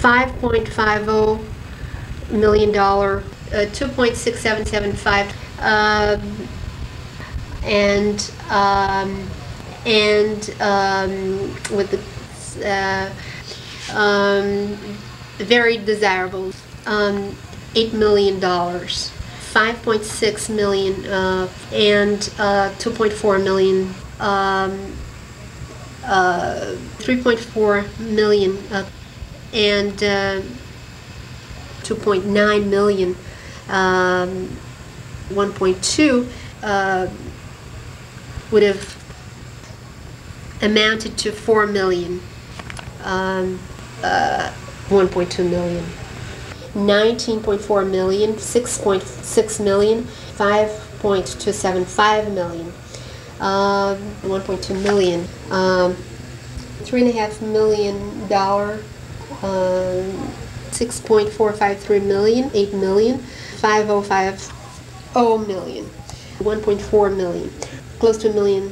$5.50 million, 2.6775, with the very desirable $8 million, $5.6 million, and $2.4 million, 3.4 million, and 2.9 million, 1.2 would have amounted to 4 million, 1.2 million, 19.4 million, 6.6 million, 5.275 million, 1.2 million, $3.5 million, $6.453 million, 8 million, 5.050 million, 1.4 million, close to $1 million,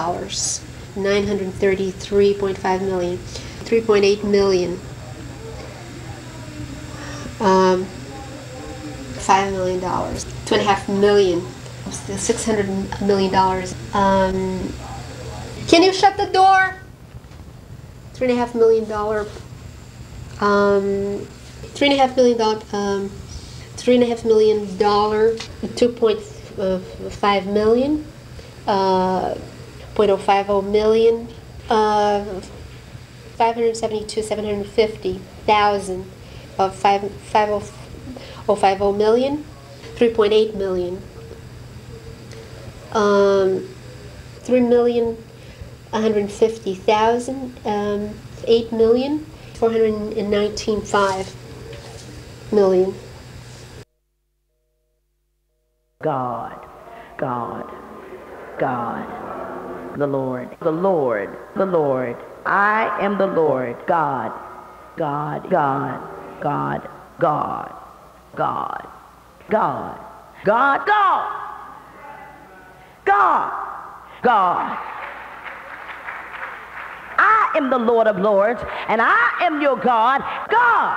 933.5 million, 3.8 million, $5 million, $2.5 million, $600 million. Can you shut the door? $3.5 million, $3.5 million, $3.5 million, $2.5 million, $0.050 million, 572,750,000 of 5.050 million, 3.8 million, 3,150,000, 8 million, 419.5 million. God, God, God, the Lord, the Lord, the Lord. I am the Lord, God, God, God, God, God, God, God, God, God, God, God. I am the Lord of Lords, and I am your God, God.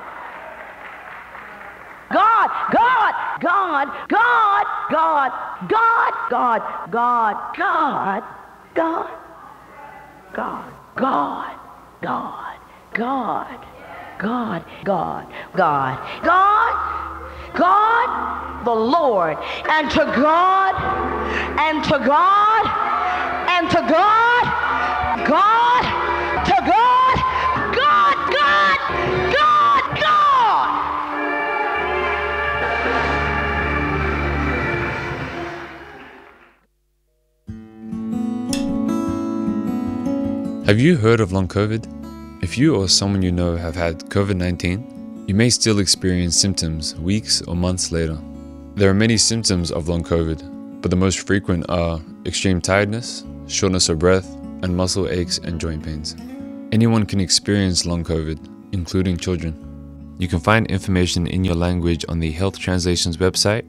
God, God, God, God, God, God, God, God, God, God, God, God, God, God, God, God, God, God, God, the Lord, and to God, and to God, and to God, God, to God, God, God, God, God. Have you heard of long COVID? If you or someone you know have had COVID-19, you may still experience symptoms weeks or months later. There are many symptoms of long COVID, but the most frequent are extreme tiredness, shortness of breath, and muscle aches and joint pains. Anyone can experience long COVID, including children. You can find information in your language on the Health Translations website,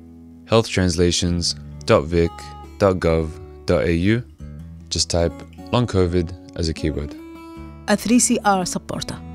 healthtranslations.vic.gov.au. Just type long COVID as a keyword. A 3CR supporter.